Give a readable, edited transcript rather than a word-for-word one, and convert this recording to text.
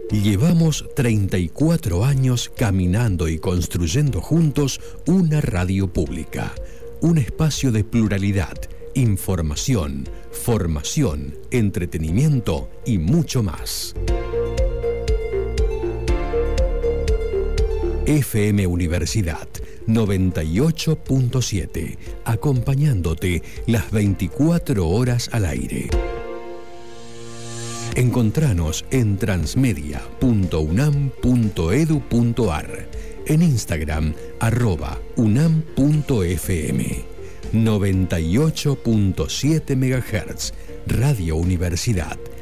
Llevamos 34 años caminando y construyendo juntos una radio pública, un espacio de pluralidad, información, formación, entretenimiento y mucho más. FM Universidad 98.7, acompañándote las 24 horas al aire. Encontranos en transmedia.unam.edu.ar, en Instagram @unam.fm. 98.7 MHz, Radio Universidad